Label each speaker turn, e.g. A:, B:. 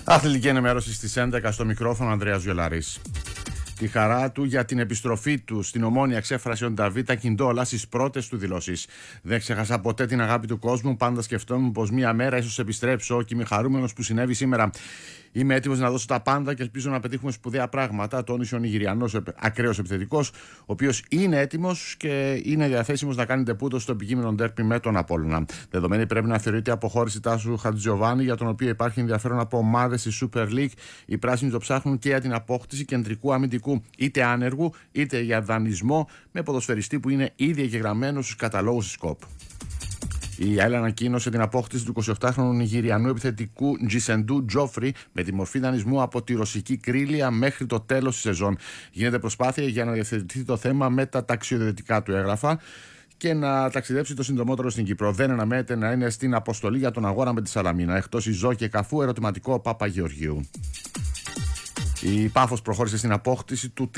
A: Αθλητική ενημέρωση στις 11 στο μικρόφωνο Ανδρέας Γιολαρής. Τη χαρά του για την επιστροφή του στην Ομόνοια εξέφρασε ο Νταβίτα Κιντόλα στις πρώτες του δηλώσεις. Δεν ξέχασα ποτέ την αγάπη του κόσμου. Πάντα σκεφτόμουν πως μία μέρα ίσως επιστρέψω και είμαι χαρούμενος που συνέβη σήμερα. Είμαι έτοιμος να δώσω τα πάντα και ελπίζω να πετύχουμε σπουδαία πράγματα. Τόνισε ο Νιγηριανός ακραίος επιθετικός, ο οποίος είναι έτοιμος και είναι διαθέσιμος να κάνει ντεπούτο στο επικείμενο ντέρπι με τον Απόλλωνα. Δεδομένη πρέπει να θεωρείται η αποχώρηση Τάσου Χατζιοβάνη, για τον οποίο υπάρχει ενδιαφέρον από ομάδες στη Super League. Οι πράσινοι το ψάχνουν και για την απόκτηση κεντρικού αμυντικού, είτε άνεργου είτε για δανεισμό, με ποδοσφαιριστή που είναι ήδη εγγεγραμμένο στους καταλόγους της ΚΟΠ. Η ΑΕΛ ανακοίνωσε την απόκτηση του 28χρονου Νιγηριανού επιθετικού Τζισεντού Τζόφρι με τη μορφή δανεισμού από τη ρωσική Κρίλια μέχρι το τέλος της σεζόν. Γίνεται προσπάθεια για να διευθετηθεί το θέμα με τα ταξιδιωτικά του έγγραφα και να ταξιδέψει το συντομότερο στην Κύπρο. Δεν αναμένεται να είναι στην αποστολή για τον αγώνα με τη Σαλαμίνα. Εκτός Ιζό και Καφού, ερωτηματικό Παπαγεωργίου. Η Πάφος προχώρησε στην απόκτηση του